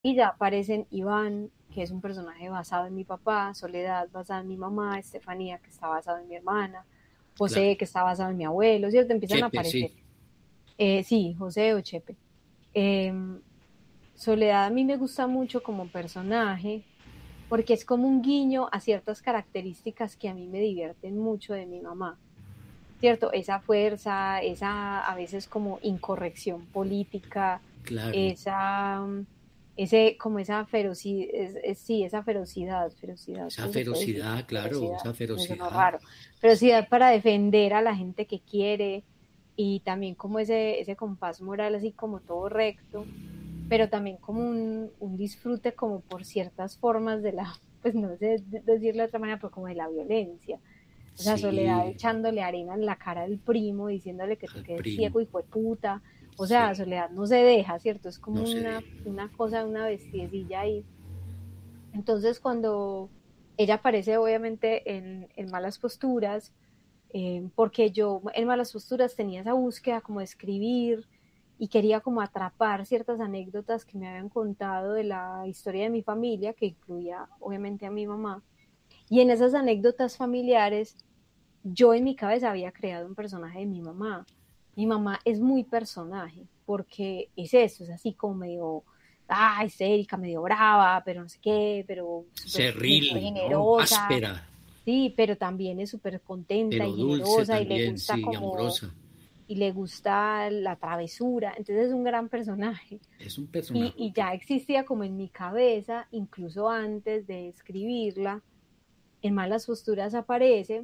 Y ya aparecen Iván, que es un personaje basado en mi papá, Soledad basada en mi mamá, Estefanía, que está basado en mi hermana, Claro. José, que está basado en mi abuelo, ¿cierto? Empiezan a Chepe, sí. aparecer. Sí, José o Chepe. Eh, Soledad a mí me gusta mucho como personaje porque es como un guiño a ciertas características que a mí me divierten mucho de mi mamá, ¿cierto? Esa fuerza, esa a veces como incorrección política, Claro. esa, ese, como esa ferocidad, sí, esa ferocidad, Esa ¿cómo se puede decir? ferocidad, claro, Ferocidad, esa me sonó ferocidad. raro. Ferocidad para defender a la gente que quiere y también como ese compás moral así como todo recto, pero también como un disfrute como por ciertas formas de la, pues no sé decirlo de otra manera, pero como de la violencia. O sea, Soledad Sí, echándole arena en la cara del primo, diciéndole que te al quedes primo. ciego y fue puta. O sea, Sí, Soledad no se deja, ¿cierto? Es como no se deja. una cosa, una bestiecilla ahí. Entonces, cuando ella aparece, obviamente, en Malas Posturas, porque yo en Malas Posturas tenía esa búsqueda como de escribir y quería como atrapar ciertas anécdotas que me habían contado de la historia de mi familia, que incluía obviamente a mi mamá. Y en esas anécdotas familiares, yo en mi cabeza había creado un personaje de mi mamá. Mi mamá es muy personaje, porque es eso, es así como medio, histérica, medio brava, pero no sé qué, pero súper súper Cerril, ¿no? generosa, Áspera, sí, pero también es súper contenta y pero dulce generosa y le también, gusta sí, como, amorosa. y le gusta la travesura, entonces es un gran personaje. Es un Y personaje. ya existía como en mi cabeza, incluso antes de escribirla, en Malas Posturas aparece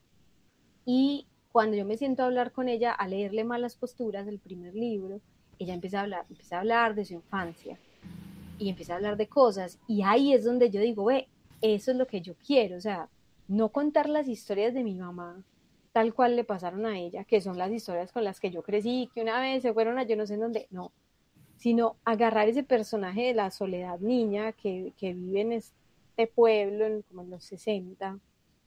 y cuando yo me siento a hablar con ella, a leerle Malas Posturas, el primer libro, ella empieza a hablar de su infancia y empieza a hablar de cosas. Y ahí es donde yo digo, ve, eso es lo que yo quiero, o sea, no contar las historias de mi mamá tal cual le pasaron a ella, que son las historias con las que yo crecí, que una vez se fueron a yo no sé en dónde, no, sino agarrar ese personaje de la Soledad niña que vive en este pueblo como en los 60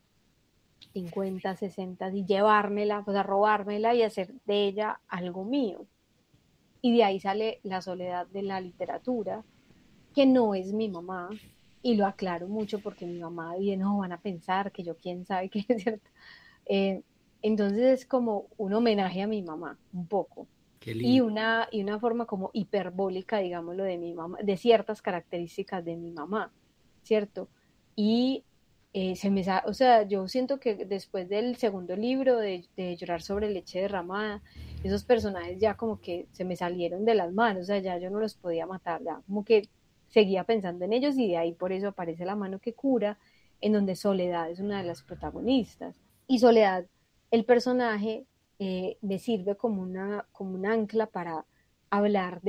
50 60 y llevármela, pues a robármela y hacer de ella algo mío. Y de ahí sale la soledad de la literatura, que no es mi mamá, y lo aclaro mucho porque mi mamá dice, no, van a pensar que yo quién sabe qué es cierto. Eh, entonces es como un homenaje a mi mamá, un poco, Qué lindo. y una forma como hiperbólica, digámoslo, de mi mamá, de ciertas características de mi mamá, ¿cierto? Y o sea, yo siento que después del segundo libro de Llorar sobre leche derramada, esos personajes ya como que se me salieron de las manos, o sea, ya yo no los podía matar, ya como que seguía pensando en ellos y de ahí por eso aparece La mano que cura, en donde Soledad es una de las protagonistas. Y Soledad, el personaje, me sirve como un ancla para hablar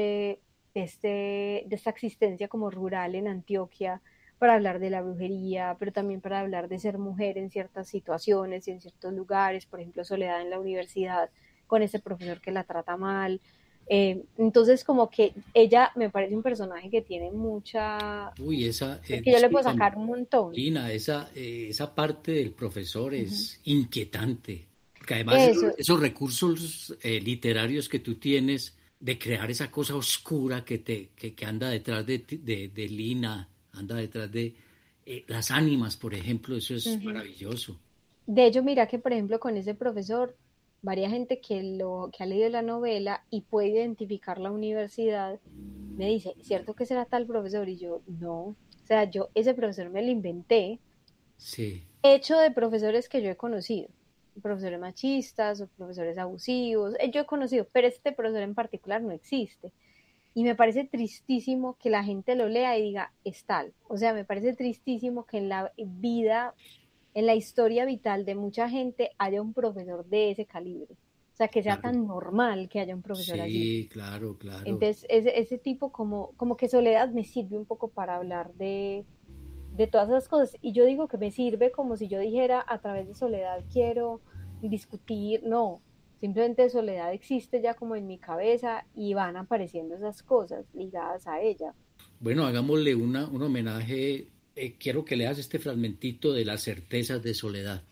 de esta existencia como rural en Antioquia, para hablar de la brujería, pero también para hablar de ser mujer en ciertas situaciones y en ciertos lugares, por ejemplo, Soledad en la universidad con ese profesor que la trata mal. Entonces, como que ella me parece un personaje que tiene mucha, Uy, esa, que yo le puedo discúlpame, sacar un montón. Lina, esa parte del profesor Uh -huh. es inquietante. Porque además Eso, esos recursos literarios que tú tienes de crear esa cosa oscura que anda detrás de Lina, anda detrás de las ánimas, por ejemplo, eso uh es -huh. maravilloso. De hecho, mira que, por ejemplo, con ese profesor, varia gente que ha leído la novela y puede identificar la universidad, me dice, ¿cierto que será tal profesor? Y yo, no. O sea, yo ese profesor me lo inventé, Sí, hecho de profesores que yo he conocido, profesores machistas o profesores abusivos, yo he conocido, pero este profesor en particular no existe. Y me parece tristísimo que la gente lo lea y diga, es tal. O sea, me parece tristísimo que en la vida, en la historia vital de mucha gente haya un profesor de ese calibre. O sea, que sea claro. tan normal que haya un profesor así. Sí, claro, claro. Entonces, ese tipo como que Soledad me sirve un poco para hablar de todas esas cosas. Y yo digo que me sirve como si yo dijera, a través de Soledad quiero discutir, no, simplemente Soledad existe ya como en mi cabeza y van apareciendo esas cosas ligadas a ella. Bueno, hagámosle un homenaje. Quiero que leas este fragmentito de Las certezas de soledad.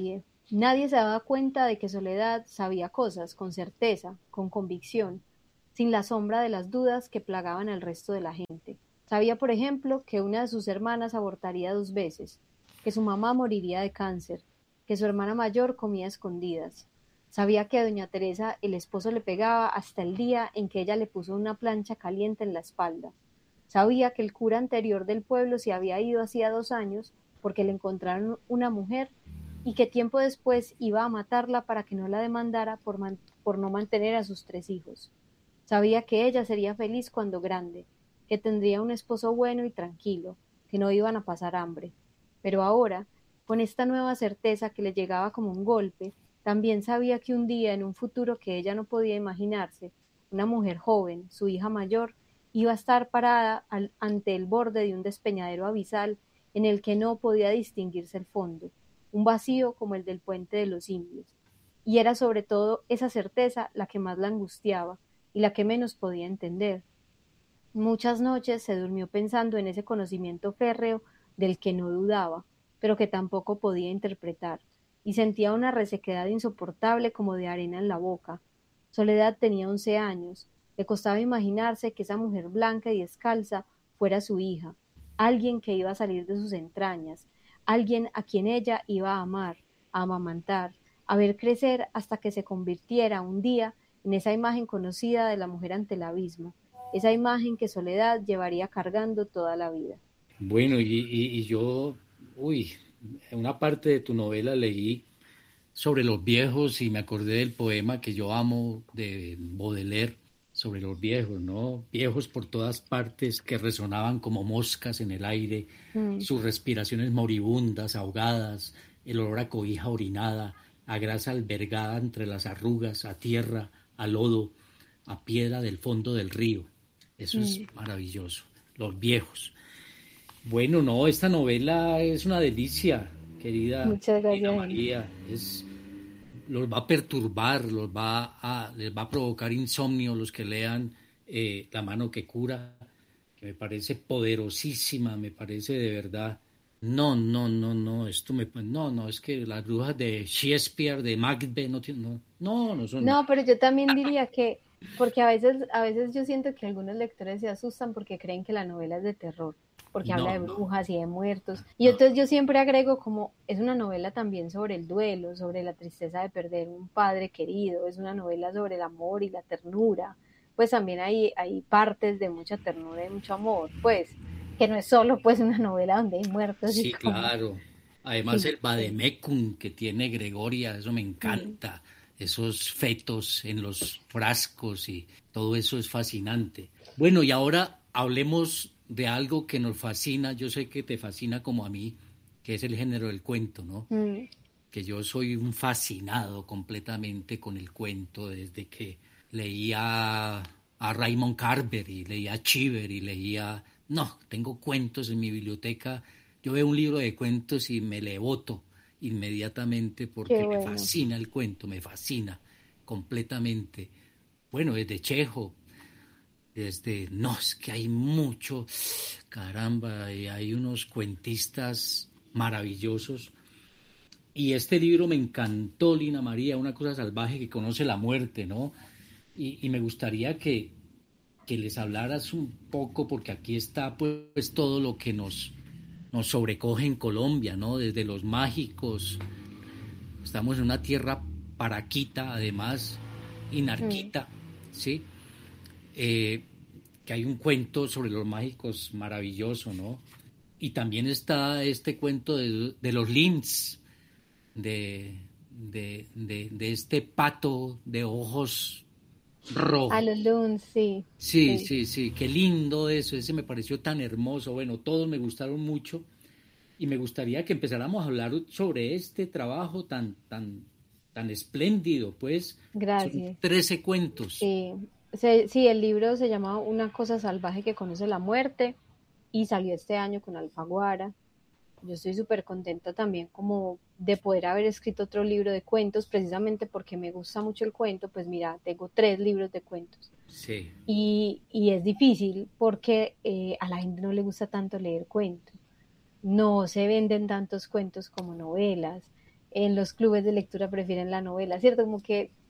Nadie se daba cuenta de que Soledad sabía cosas con certeza, con convicción. sin la sombra de las dudas que plagaban al resto de la gente. Sabía, por ejemplo, que una de sus hermanas abortaría 2 veces, que su mamá moriría de cáncer, que su hermana mayor comía a escondidas. Sabía que a doña Teresa el esposo le pegaba hasta el día en que ella le puso una plancha caliente en la espalda. Sabía que el cura anterior del pueblo se había ido hacía 2 años porque le encontraron una mujer y que tiempo después iba a matarla para que no la demandara por no mantener a sus 3 hijos. Sabía que ella sería feliz cuando grande, que tendría un esposo bueno y tranquilo, que no iban a pasar hambre. Pero ahora, con esta nueva certeza que le llegaba como un golpe, también sabía que un día, en un futuro que ella no podía imaginarse, una mujer joven, su hija mayor, iba a estar parada ante el borde de un despeñadero abisal en el que no podía distinguirse el fondo, un vacío como el del puente de los indios. Y era sobre todo esa certeza la que más la angustiaba y la que menos podía entender. Muchas noches se durmió pensando en ese conocimiento férreo del que no dudaba, pero que tampoco podía interpretar, y sentía una resequedad insoportable como de arena en la boca. Soledad tenía 11 años, le costaba imaginarse que esa mujer blanca y descalza fuera su hija, alguien que iba a salir de sus entrañas, alguien a quien ella iba a amar, a amamantar, a ver crecer hasta que se convirtiera un día en esa imagen conocida de la mujer ante el abismo, esa imagen que Soledad llevaría cargando toda la vida. Bueno, y yo, uy, en una parte de tu novela leí sobre los viejos y me acordé del poema que yo amo de Baudelaire sobre los viejos, ¿no? Viejos por todas partes que resonaban como moscas en el aire, Mm, sus respiraciones moribundas, ahogadas, el olor a cobija orinada, a grasa albergada entre las arrugas, a tierra, a lodo, a piedra del fondo del río. Eso es mm. maravilloso. Los viejos. Bueno, no, esta novela es una delicia, querida Muchas Lina gracias, Henry. María. Los va a perturbar, les va a provocar insomnio los que lean La mano que cura, que me parece poderosísima, me parece de verdad. No, no, no, no, no, es que las brujas de Shakespeare, de Macbeth, no son. No, pero yo también diría que, porque a veces yo siento que algunos lectores se asustan porque creen que la novela es de terror, porque habla No, de no, brujas y de muertos. Y no. entonces yo siempre agrego como es una novela también sobre el duelo, sobre la tristeza de perder un padre querido, es una novela sobre el amor y la ternura. Pues también hay partes de mucha ternura y mucho amor, pues, que no es solo pues una novela donde hay muertos y Sí, como, claro. Además sí, el vademecum que tiene Gregoria, eso me sí. encanta. Esos fetos en los frascos y todo eso es fascinante. Bueno, y ahora hablemos de algo que nos fascina. Yo sé que te fascina como a mí, que es el género del cuento, ¿no? Mm, Que yo soy un fascinado completamente con el cuento desde que leía a Raymond Carver y leía a Cheever y leía... No, tengo cuentos en mi biblioteca. Yo veo un libro de cuentos y me le boto inmediatamente qué porque me bueno. fascina el cuento, me fascina completamente. Bueno, desde Chejo, desde... No, es que hay mucho, caramba, y hay unos cuentistas maravillosos y este libro me encantó, Lina María, una cosa salvaje que conoce la muerte, ¿no? Y me gustaría que les hablaras un poco, porque aquí está pues todo lo que nos sobrecoge en Colombia, ¿no? Desde los mágicos, estamos en una tierra paraquita, además, Mm. inarquita, ¿sí? Eh, que hay un cuento sobre los mágicos maravilloso, ¿no? Y también está este cuento de los Lynx, de este pato de ojos A rojos. los Loons, sí, Sí, sí. sí, sí, qué lindo eso, ese me pareció tan hermoso. Bueno, todos me gustaron mucho y me gustaría que empezáramos a hablar sobre este trabajo tan espléndido, pues son Gracias. 13 cuentos. Sí, sí, el libro se llama Una cosa salvaje que conoce la muerte y salió este año con Alfaguara. Yo estoy súper contenta también como de poder haber escrito otro libro de cuentos, precisamente porque me gusta mucho el cuento, pues mira, tengo 3 libros de cuentos. Sí, Y es difícil porque a la gente no le gusta tanto leer cuentos. No se venden tantos cuentos como novelas. En los clubes de lectura prefieren la novela, ¿cierto? Como que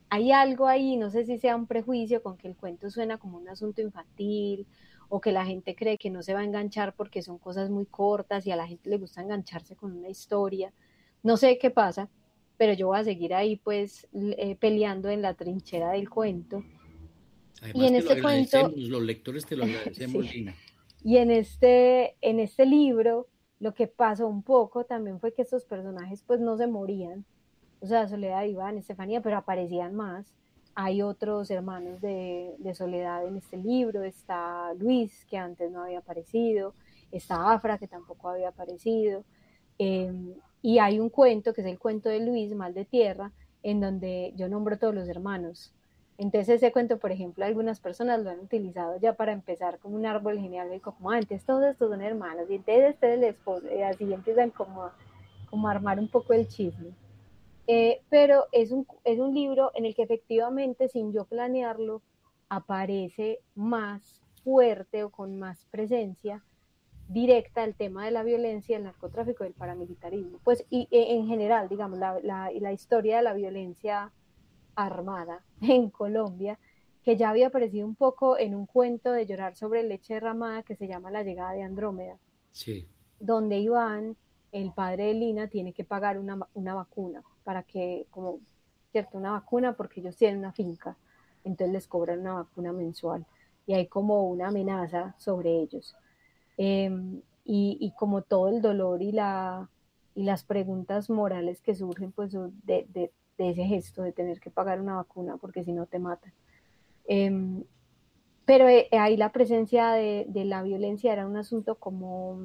hay algo ahí, no sé si sea un prejuicio con que el cuento suena como un asunto infantil o que la gente cree que no se va a enganchar porque son cosas muy cortas y a la gente le gusta engancharse con una historia. No sé qué pasa, pero yo voy a seguir ahí pues peleando en la trinchera del cuento. Y Además en te lo este cuento, agradecemos, los lectores te lo agradecemos, sí, Lina. y en este libro lo que pasó un poco también fue que estos personajes pues no se morían, o sea, Soledad, Iván, Estefanía, pero aparecían más. Hay otros hermanos de Soledad en este libro, está Luis, que antes no había aparecido, está Afra, que tampoco había aparecido, eh, y hay un cuento, que es el cuento de Luis, Mal de Tierra, en donde yo nombro todos los hermanos. Entonces ese cuento, por ejemplo, algunas personas lo han utilizado ya para empezar como un árbol genealógico, como antes todos estos son hermanos, y entonces este es el esposo, y así empiezan como a armar un poco el chisme. Pero es un libro en el que efectivamente, sin yo planearlo, aparece más fuerte o con más presencia directa el tema de la violencia, el narcotráfico y el paramilitarismo. Pues, y en general, digamos, la historia de la violencia armada en Colombia, que ya había aparecido un poco en un cuento de Llorar sobre leche derramada que se llama La llegada de Andrómeda, Sí, donde Iván, el padre de Lina, tiene que pagar una vacuna para que, como, cierto, una vacuna porque ellos tienen una finca, entonces les cobran una vacuna mensual y hay como una amenaza sobre ellos. Eh, y como todo el dolor y las preguntas morales que surgen pues de ese gesto de tener que pagar una vacuna porque si no te matan. Eh, pero ahí la presencia de la violencia era un asunto como,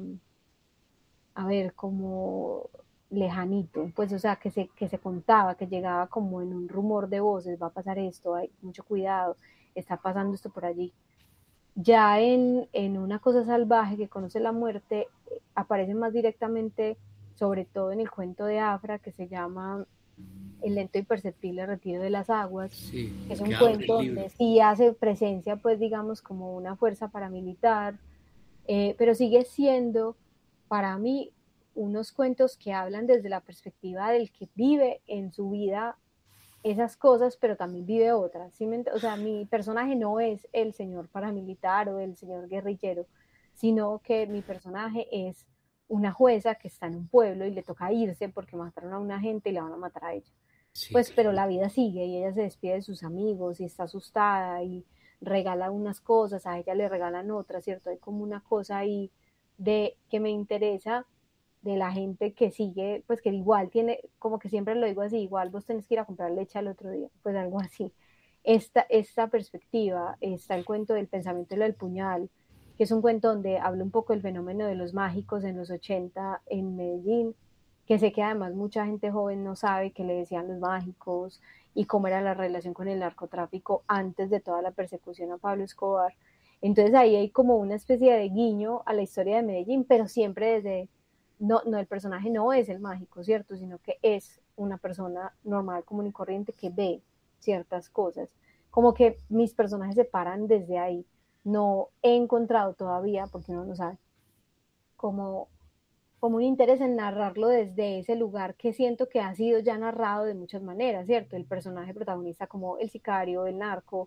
a ver, como lejanito, pues o sea, que se contaba, que llegaba como en un rumor de voces, va a pasar esto, hay mucho cuidado, está pasando esto por allí. Ya en una cosa salvaje que conoce la muerte, aparece más directamente, sobre todo en el cuento de Afra, que se llama El lento y perceptible retiro de las aguas, sí, que es el un que abre cuento el libro. donde sí hace presencia, pues digamos, como una fuerza paramilitar, pero sigue siendo para mí unos cuentos que hablan desde la perspectiva del que vive en su vida esas cosas, pero también vive otras. ¿Sí? O sea, mi personaje no es el señor paramilitar o el señor guerrillero, sino que mi personaje es una jueza que está en un pueblo y le toca irse porque mataron a una gente y la van a matar a ella. Sí, Pues, pero claro. la vida sigue y ella se despide de sus amigos y está asustada y regala unas cosas, a ella le regalan otras, ¿cierto? Hay como una cosa ahí de que me interesa de la gente que sigue, pues que igual tiene, como que siempre lo digo así, igual vos tenés que ir a comprar leche al otro día, pues algo así. Esta perspectiva, está el cuento del pensamiento y lo del puñal, que es un cuento donde habla un poco del fenómeno de los mágicos en los 80 en Medellín, que sé que además mucha gente joven no sabe que le decían los mágicos y cómo era la relación con el narcotráfico antes de toda la persecución a Pablo Escobar. Entonces ahí hay como una especie de guiño a la historia de Medellín, pero siempre desde, no, el personaje no es el mágico, ¿cierto? Sino que es una persona normal, común y corriente que ve ciertas cosas. Como que mis personajes se paran desde ahí. No he encontrado todavía, porque uno no sabe, como, como un interés en narrarlo desde ese lugar que siento que ha sido ya narrado de muchas maneras, ¿cierto? El personaje protagonista como el sicario, el narco,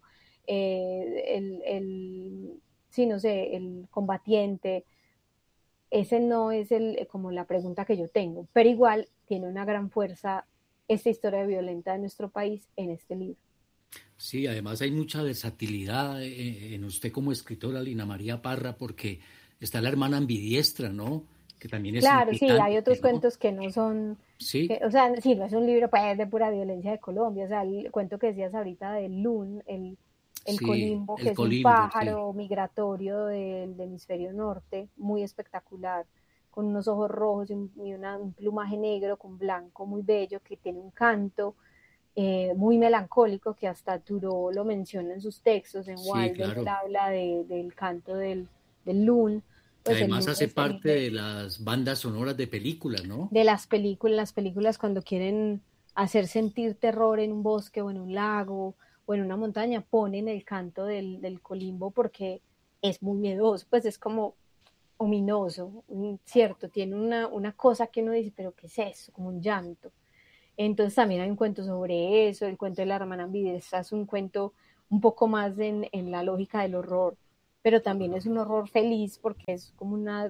sí, no sé, el combatiente, ese no es como la pregunta que yo tengo, pero igual tiene una gran fuerza esta historia violenta de nuestro país en este libro. Sí, además hay mucha versatilidad en usted como escritora, Lina María Parra, porque está la hermana ambidiestra, ¿no? Que también es Claro, sí, hay intrigante, otros ¿no? cuentos que no son, Sí, o sea, sí, no es un libro pues, de pura violencia de Colombia, o sea, el cuento que decías ahorita del loon, el sí, colimbo, que el es un Colimbo, sí. pájaro migratorio del hemisferio norte, muy espectacular, con unos ojos rojos un plumaje negro con blanco, muy bello, que tiene un canto muy melancólico, que hasta Thoreau lo menciona en sus textos, en Sí, Walden él claro. habla del canto del loon, Que pues el además loon hace es parte de las bandas sonoras de películas, ¿no? de las películas cuando quieren hacer sentir terror en un bosque o en un lago o en una montaña, ponen el canto del colimbo porque es muy miedoso, pues es como ominoso, cierto, tiene una cosa que uno dice, pero ¿qué es eso? Como un llanto. Entonces también hay un cuento sobre eso, el cuento de la hermana ambidiestra es un cuento un poco más en la lógica del horror, pero también es un horror feliz porque es como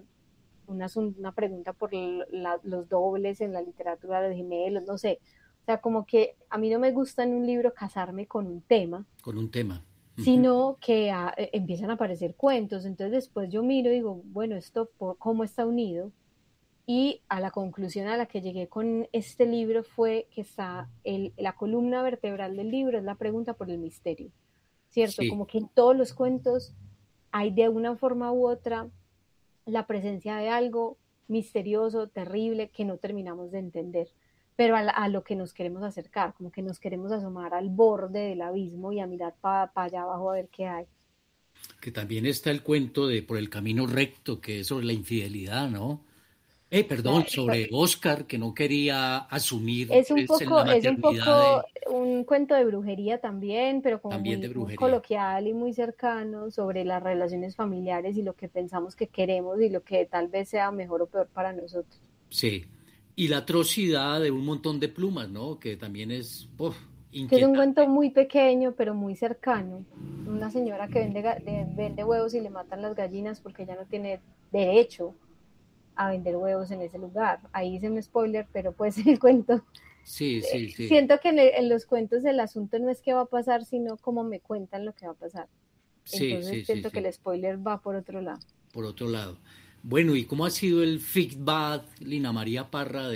una pregunta por los dobles en la literatura de los gemelos, no sé. O sea, como que a mí no me gusta en un libro casarme con un tema, Con un tema. sino que empiezan a aparecer cuentos. Entonces después yo miro y digo, bueno, esto cómo está unido. Y a la conclusión a la que llegué con este libro fue que la columna vertebral del libro es la pregunta por el misterio, ¿cierto? Sí, Como que en todos los cuentos hay de una forma u otra la presencia de algo misterioso, terrible, que no terminamos de entender, pero a lo que nos queremos acercar, como que nos queremos asomar al borde del abismo y a mirar para allá abajo a ver qué hay. que también está el cuento de Por el camino recto, que es sobre la infidelidad, ¿no? Perdón, sobre Oscar, que no quería asumir pues, en la Es un maternidad poco un cuento de brujería también, pero como también de muy brujería. coloquial y muy cercano sobre las relaciones familiares y lo que pensamos que queremos y lo que tal vez sea mejor o peor para nosotros. Sí. Y la atrocidad de un montón de plumas, ¿no? Que también es Que es un cuento inquietante. muy pequeño, pero muy cercano. Una señora que vende huevos y le matan las gallinas porque ella no tiene derecho a vender huevos en ese lugar. Ahí hice un spoiler, pero pues el cuento. Sí, sí, sí. Siento que en los cuentos el asunto no es qué va a pasar, sino cómo me cuentan lo que va a pasar. Sí, Entonces sí, sí, siento que sí. el spoiler va por otro lado. Por otro lado. Bueno, ¿y cómo ha sido el feedback, Lina María Parra,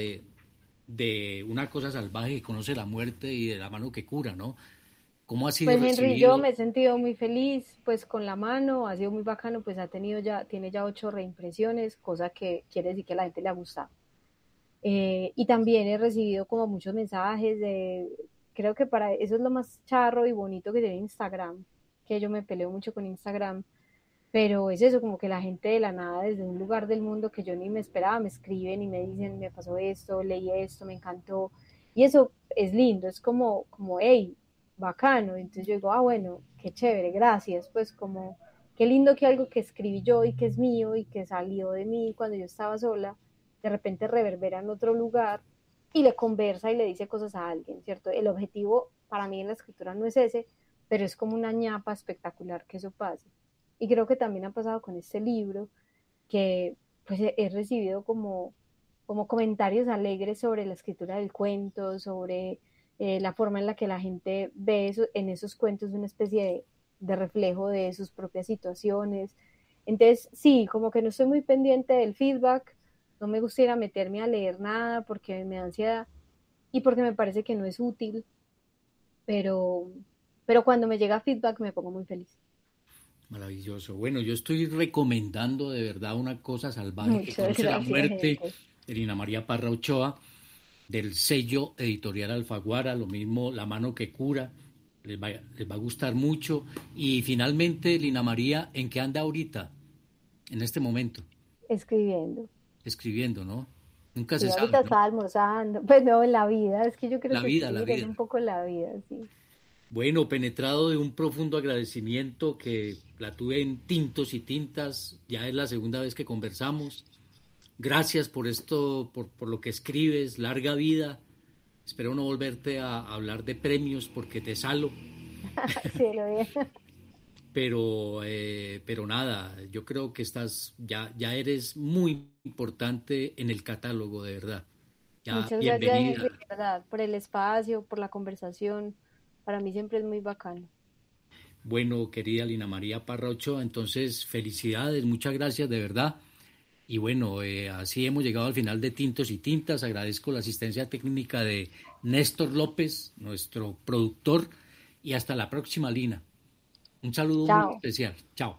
de una cosa salvaje que conoce la muerte y de la mano que cura, ¿no? ¿Cómo ha sido Pues Henry, yo recibido? me he sentido muy feliz, pues con la mano, ha sido muy bacano, pues tiene ya 8 reimpresiones, cosa que quiere decir que a la gente le ha gustado. Y también he recibido como muchos mensajes creo que para eso es lo más charro y bonito que tiene Instagram, que yo me peleo mucho con Instagram, pero es eso, como que la gente de la nada, desde un lugar del mundo que yo ni me esperaba, me escriben y me dicen, me pasó esto, leí esto, me encantó, y eso es lindo, es como, hey, bacano, entonces yo digo, bueno, qué chévere, gracias, pues como, qué lindo que algo que escribí yo y que es mío y que salió de mí cuando yo estaba sola, de repente reverbera en otro lugar y le conversa y le dice cosas a alguien, ¿cierto? El objetivo para mí en la escritura no es ese, pero es como una ñapa espectacular que eso pase. Y creo que también ha pasado con este libro, que pues he recibido como comentarios alegres sobre la escritura del cuento, sobre la forma en la que la gente ve en esos cuentos una especie de reflejo de sus propias situaciones. Entonces, sí, como que no estoy muy pendiente del feedback, no me gustaría meterme a leer nada porque me da ansiedad y porque me parece que no es útil, pero, pero cuando me llega feedback me pongo muy feliz. Maravilloso. Bueno, yo estoy recomendando de verdad una cosa salvaje que Muchas conoce la gracias, muerte Henry. de Lina María Parra Ochoa, del sello editorial Alfaguara, lo mismo La mano que cura, les va a gustar mucho. Y finalmente, Lina María, ¿en qué anda ahorita, en este momento? Escribiendo. Escribiendo, ¿no? Nunca se Sí, sabe, ahorita ¿no? estaba almorzando, pues no, en la vida, es que yo creo La que vida, la escribir es vida. un poco la vida, sí. Bueno, penetrado de un profundo agradecimiento que la tuve en tintos y tintas, ya es la segunda vez que conversamos. Gracias por esto, por lo que escribes, larga vida. Espero no volverte a hablar de premios porque te salo, Sí, lo bien. pero nada, yo creo que ya eres muy importante en el catálogo, de verdad. Ya, Muchas gracias, Henry, bienvenida. de verdad, por el espacio, por la conversación. Para mí siempre es muy bacano. Bueno, querida Lina María Parra Ochoa, entonces felicidades, muchas gracias de verdad. Y bueno, así hemos llegado al final de Tintos y Tintas. Agradezco la asistencia técnica de Néstor López, nuestro productor, y hasta la próxima, Lina. Un saludo muy Chao. especial. Chao.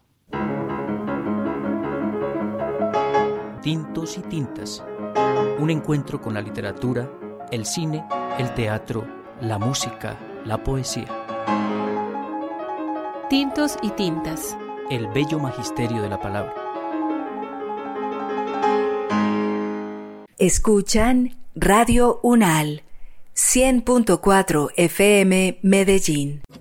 Tintos y Tintas. Un encuentro con la literatura, el cine, el teatro, la música, la poesía. Tintos y tintas. El bello magisterio de la palabra. Escuchan Radio UNAL, 100.4 FM Medellín.